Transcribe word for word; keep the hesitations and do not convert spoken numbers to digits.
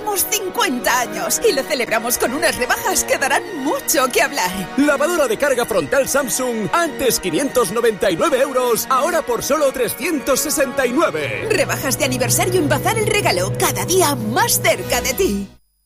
cumplimos cincuenta años y lo celebramos con unas rebajas que darán mucho que hablar. Lavadora de carga frontal Samsung, antes quinientos noventa y nueve euros, ahora por solo trescientos sesenta y nueve. Rebajas de aniversario en Bazar El Regalo, cada día más cerca de ti.